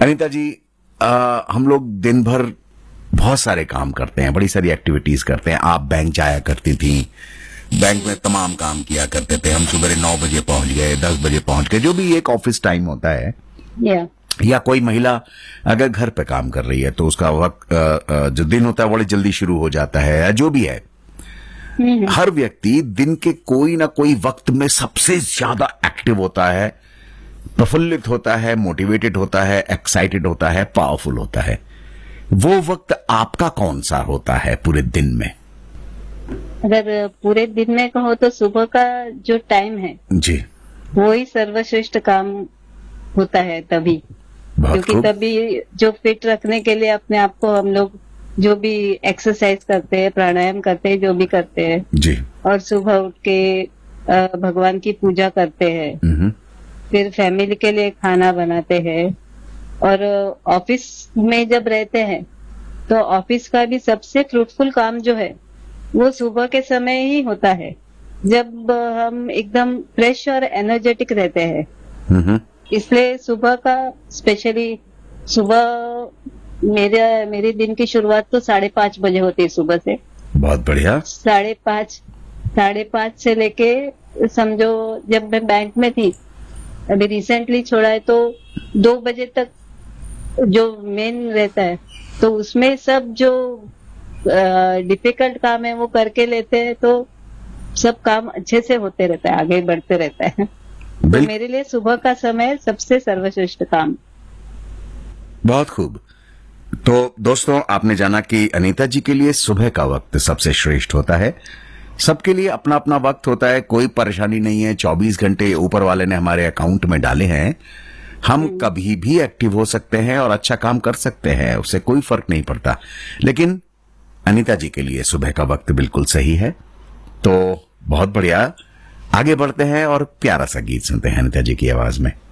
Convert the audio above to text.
अनीता जी, हम लोग दिन भर बहुत सारे काम करते हैं, बड़ी सारी एक्टिविटीज करते हैं। आप बैंक जाया करती थी, बैंक में तमाम काम किया करते थे। हम सुबह 9 बजे पहुंच गए, 10 बजे पहुंच गए, जो भी एक ऑफिस टाइम होता है। या कोई महिला अगर घर पे काम कर रही है तो उसका वक्त जो दिन होता है बड़ी जल्दी शुरू हो जाता है, या जो भी है। हर व्यक्ति दिन के कोई ना कोई वक्त में सबसे ज्यादा एक्टिव होता है, प्रफुल्लित होता है, मोटिवेटेड होता है, एक्साइटेड होता है, पावरफुल होता है। वो वक्त आपका कौन सा होता है पूरे दिन में? अगर पूरे दिन में कहो तो सुबह का जो टाइम है जी, वो ही सर्वश्रेष्ठ काम होता है तभी, बहुत क्योंकि खूब। तभी जो फिट रखने के लिए अपने आप को हम लोग जो भी एक्सरसाइज करते हैं, प्राणायाम करते हैं, जो भी करते हैं, जी। और सुबह उठ के भगवान की पूजा करते हैं, फिर फैमिली के लिए खाना बनाते हैं, और ऑफिस में जब रहते हैं तो ऑफिस का भी सबसे फ्रूटफुल काम जो है वो सुबह के समय ही होता है, जब हम एकदम फ्रेश और एनर्जेटिक रहते हैं। इसलिए सुबह का स्पेशली सुबह मेरे दिन की शुरुआत तो 5:30 बजे होती है सुबह से। बहुत बढ़िया। 5:30 से लेके समझो, जब मैं बैंक में थी, अभी रिसेंटली छोड़ा है, तो 2 बजे तक जो मेन रहता है, तो उसमें सब जो डिफिकल्ट काम है वो करके लेते हैं, तो सब काम अच्छे से होते रहता है, आगे बढ़ते रहता है। तो मेरे लिए सुबह का समय सबसे सर्वश्रेष्ठ काम। बहुत खूब। तो दोस्तों, आपने जाना कि अनीता जी के लिए सुबह का वक्त सबसे श्रेष्ठ होता है। सबके लिए अपना अपना वक्त होता है, कोई परेशानी नहीं है। 24 घंटे ऊपर वाले ने हमारे अकाउंट में डाले हैं, हम कभी भी एक्टिव हो सकते हैं और अच्छा काम कर सकते हैं, उससे कोई फर्क नहीं पड़ता। लेकिन अनीता जी के लिए सुबह का वक्त बिल्कुल सही है। तो बहुत बढ़िया, आगे बढ़ते हैं और प्यारा सा गीत सुनते हैं अनीता जी की आवाज में।